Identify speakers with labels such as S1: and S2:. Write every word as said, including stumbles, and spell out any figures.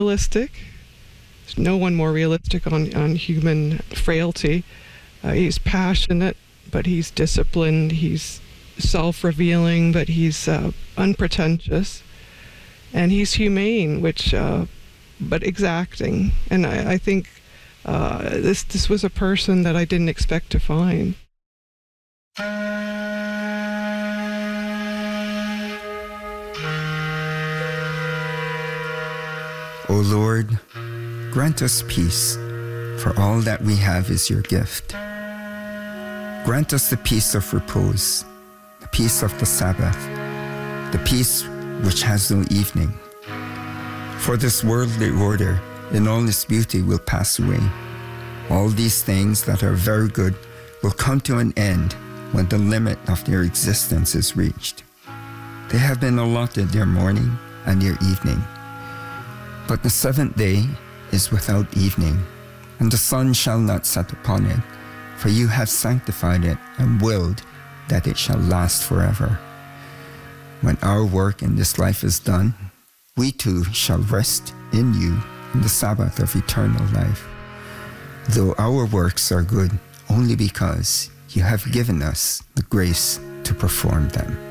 S1: realistic. There's no one more realistic on, on human frailty. Uh, he's passionate, but he's disciplined. He's self-revealing, but he's uh, unpretentious. And he's humane, which, uh, but exacting. And I, I think uh, this this was a person that I didn't expect to find.
S2: O Lord, grant us peace, for all that we have is your gift. Grant us the peace of repose, the peace of the Sabbath, the peace which has no evening. For this worldly order, in all its beauty, will pass away. All these things that are very good will come to an end when the limit of their existence is reached. They have been allotted their morning and their evening. But the seventh day is without evening, and the sun shall not set upon it, for you have sanctified it and willed that it shall last forever. When our work in this life is done, we too shall rest in you in the Sabbath of eternal life, though our works are good only because you have given us the grace to perform them.